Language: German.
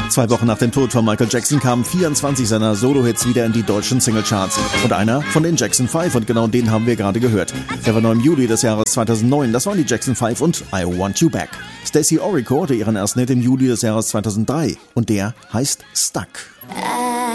2 Wochen nach dem Tod von Michael Jackson kamen 24 seiner Solo-Hits wieder in die deutschen Singlecharts. Und einer von den Jackson 5, und genau den haben wir gerade gehört. Der war noch im Juli des Jahres 2009, das waren die Jackson 5 und I Want You Back. Stacey Orico hatte ihren ersten Hit im Juli des Jahres 2003 und der heißt Stuck.